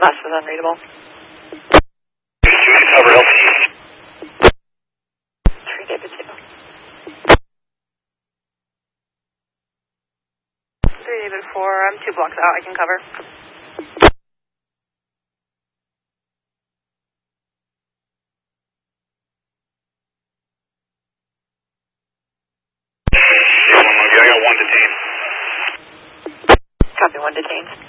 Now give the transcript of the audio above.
Last was unreadable. Cover LP. 3 David 2. 3 David 4, I'm 2 blocks out, I can cover. I got 1 detained. Copy, 1 detained.